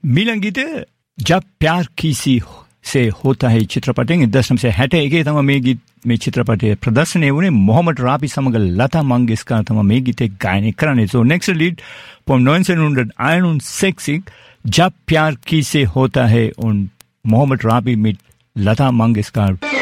मिलन गीत जब प्यार किसी से होता है चित्रपटि दशम से हटे के तम मे गीत में चित्रपटि प्रदर्शन उन्हें मोहम्मद राफी समग्र लता मंगेशकर तम मे गीत गायने करने सो नेक्स्ट लीड फ्रॉम 1961 जब प्यार किसी होता है उन मोहम्मद राफी में लता मंगेशकर